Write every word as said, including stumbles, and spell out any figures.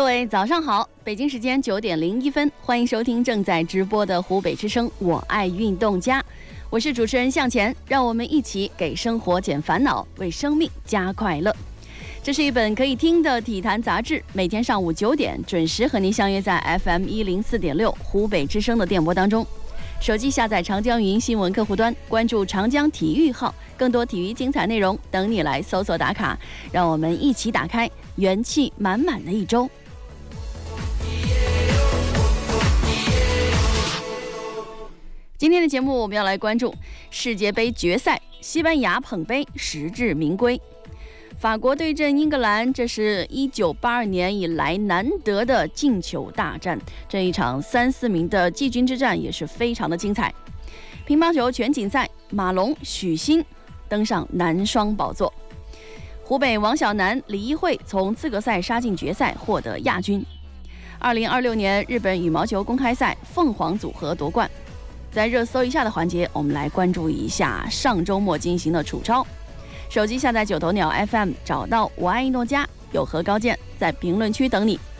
各位早上好，北京时间九点零一分，欢迎收听正在直播的湖北之声我爱运动家，我是主持人向前，让我们一起给生活减烦恼，为生命加快乐。这是一本可以听的体坛杂志，每天上午九点准时和您相约在 F M 一零四点六湖北之声的电波当中。手机下载长江云新闻客户端，关注长江体育号，更多体育精彩内容等你来搜索打卡。让我们一起打开元气满满的一周。今天的节目我们要来关注世界杯决赛，西班牙捧杯，实至名归。法国对阵英格兰，这是一九八二年以来难得的进球大战。这一场三四名的季军之战也是非常的精彩。乒乓球全锦赛，马龙、许昕登上男双宝座。湖北王晓楠、李一慧从资格赛杀进决赛，获得亚军。二零二六年日本羽毛球公开赛，凤凰组合夺冠。在热搜一下的环节，我们来关注一下上周末进行的楚超。手机下载九头鸟 F M， 找到我爱运动家，有何高见在评论区等你。